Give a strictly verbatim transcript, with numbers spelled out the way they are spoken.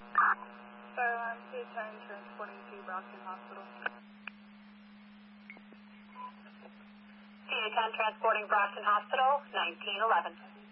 Skyline two ten transporting to Brockton Hospital. T A ten transporting Brockton Hospital, nineteen eleven.